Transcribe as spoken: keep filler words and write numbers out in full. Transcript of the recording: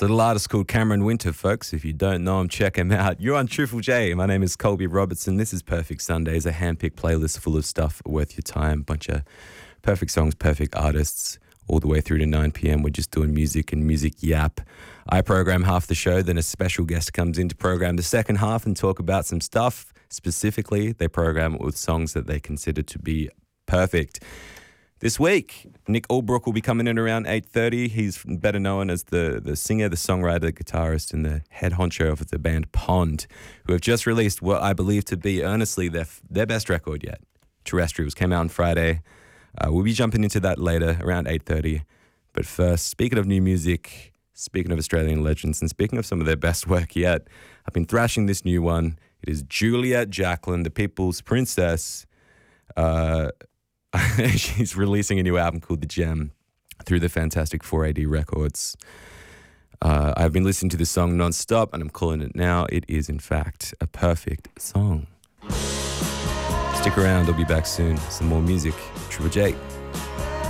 little artist called Cameron Winter, folks. If you don't know him, check him out. You're on Triple J. My name is Colby Robertson. This is Perfect Sundays, a handpicked playlist full of stuff worth your time. Bunch of perfect songs, perfect artists, all the way through to nine p.m. We're just doing music and music yap. I program half the show, then a special guest comes in to program the second half and talk about some stuff. Specifically, they program it with songs that they consider to be perfect. This week, Nick Albrook will be coming in around eight thirty. He's better known as the, the singer, the songwriter, the guitarist, and the head honcho of the band Pond, who have just released what I believe to be earnestly their, their best record yet. Terrestrials came out on Friday. Uh, we'll be jumping into that later, around eight thirty. But first, speaking of new music, speaking of Australian legends, and speaking of some of their best work yet, I've been thrashing this new one. It is Juliet Jacqueline, the People's Princess. Uh... She's releasing a new album called The Gem through the fantastic four A D Records. Uh, I've been listening to this song non-stop, and I'm calling it now. It is, in fact, a perfect song. Stick around. I'll be back soon. Some more music. Triple J.